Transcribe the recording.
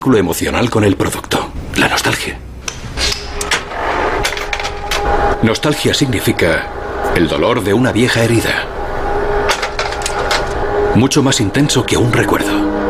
vínculo emocional con el producto, la nostalgia. Nostalgia significa el dolor de una vieja herida, mucho más intenso que un recuerdo.